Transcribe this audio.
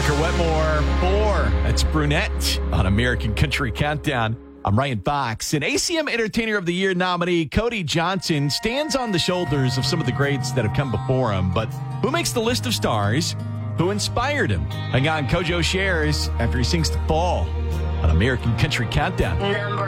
Parker Wetmore, 4. That's Brunette on American Country Countdown. I'm Ryan Fox. And ACM Entertainer of the Year nominee Cody Johnson stands on the shoulders of some of the greats that have come before him. But who makes the list of stars? Who inspired him? Hang on, Kojo shares after he sings The Fall on American Country Countdown.